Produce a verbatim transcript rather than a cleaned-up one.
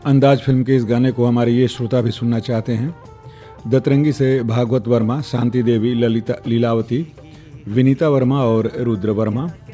अंदाज फिल्म के इस गाने को हमारे ये श्रोता भी सुनना चाहते हैं। दतरंगी से भागवत वर्मा, शांति देवी, ललिता लीलावती, विनीता वर्मा और रुद्र वर्मा।